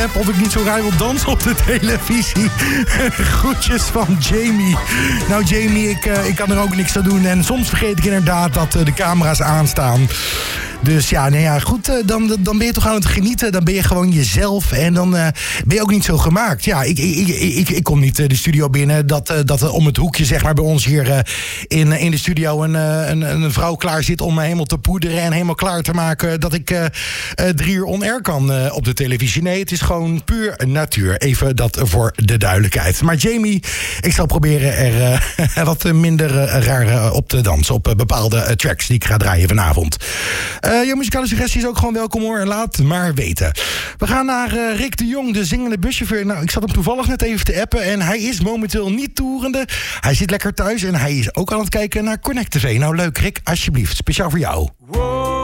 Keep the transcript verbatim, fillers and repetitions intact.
heb of ik niet zo raar wil dansen op de televisie. Groetjes van Jamie. Nou Jamie, ik, uh, ik kan er ook niks aan doen. En soms vergeet ik inderdaad dat uh, de camera's aanstaan. Dus ja, nou ja, goed, dan, dan ben je toch aan het genieten. Dan ben je gewoon jezelf en dan uh, ben je ook niet zo gemaakt. Ja, ik, ik, ik, ik kom niet de studio binnen dat, uh, dat om het hoekje, zeg maar, bij ons hier uh, in, in de studio een, een, een vrouw klaar zit om me helemaal te poederen en helemaal klaar te maken dat ik uh, uh, drie uur on-air kan uh, op de televisie. Nee, het is gewoon puur natuur. Even dat voor de duidelijkheid. Maar Jamie, ik zal proberen er uh, wat minder uh, raar uh, op te dansen op uh, bepaalde uh, tracks die ik ga draaien vanavond. Uh, jouw muzikale suggestie is ook gewoon welkom hoor. Laat maar weten. We gaan naar uh, Rick de Jong, de zingende buschauffeur. Nou, ik zat hem toevallig net even te appen en hij is momenteel niet toerende. Hij zit lekker thuis en hij is ook aan het kijken naar Connect T V. Nou leuk Rick, alsjeblieft. Speciaal voor jou. Wow.